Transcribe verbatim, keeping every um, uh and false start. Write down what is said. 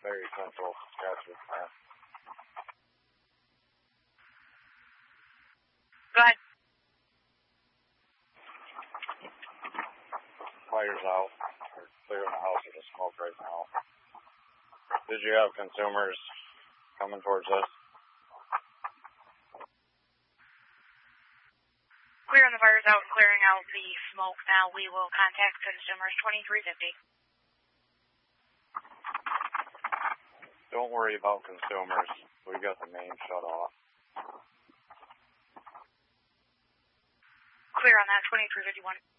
very central. Gotcha. Uh, Go ahead. Fire's out. We're clearing the house of the smoke right now. Did you have consumers coming towards us? Clearing the fires out and clearing out the smoke now. We will contact consumers twenty-three fifty. Don't worry about consumers. We got the main shut off. Clear on that, twenty-three fifty-one.